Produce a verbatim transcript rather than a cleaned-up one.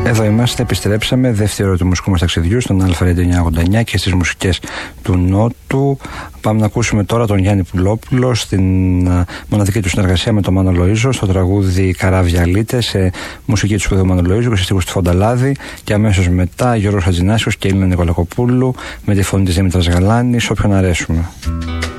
Εδώ είμαστε, επιστρέψαμε. Δεύτερο του μουσικού μας ταξιδιού στον Αλφα Radio εννιακόσια ογδόντα εννιά και στις μουσικές του Νότου. Πάμε να ακούσουμε τώρα τον Γιάννη Πουλόπουλο στην μοναδική του συνεργασία με τον Μάνο Λοΐζο στο τραγούδι Καράβια-Λίτες, σε μουσική του σπουδαίου Μάνο Λοΐζου και σε στίχους του Φονταλάδη. Και αμέσως μετά Γιώργος Χατζηνάσιος και Έλληνα Νικολακοπούλου με τη φωνή της Δήμητρας Γαλάνης, όποιον αρέσουμε.